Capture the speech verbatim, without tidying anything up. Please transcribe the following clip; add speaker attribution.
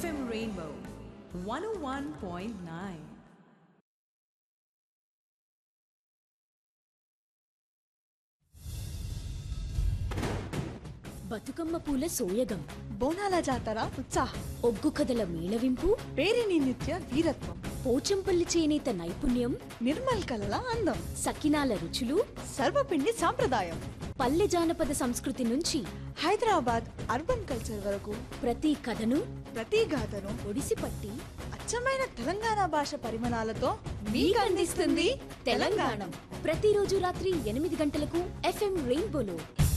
Speaker 1: FM rainbow one ఓ one point nine.
Speaker 2: Bathukamma పూల సోయగం,
Speaker 3: బోనాల జాతర ఉత్సాహం,
Speaker 2: ఒగ్గు కథల మేళవింపు,
Speaker 3: పేరిని నిత్య వీరత్వం,
Speaker 2: పోచంపల్లి చేనేత నైపుణ్యం,
Speaker 3: నిర్మల్ కలల అందం,
Speaker 2: సకినాల రుచులు,
Speaker 3: సర్వపిండి సాంప్రదాయం,
Speaker 2: పల్లె జానపద సంస్కృతి నుంచి
Speaker 3: హైదరాబాద్ అర్బన్ కల్చర్ వరకు
Speaker 2: ప్రతి కథను
Speaker 3: ప్రతి గాథను
Speaker 2: ఒడిసిపట్టి
Speaker 3: అచ్చమైన తెలంగాణ భాష పరిమాణాలతో
Speaker 2: మీకు అందిస్తుంది తెలంగాణ. ప్రతిరోజు రాత్రి ఎనిమిది గంటలకు ఎఫ్ఎం రెయిన్బోలో.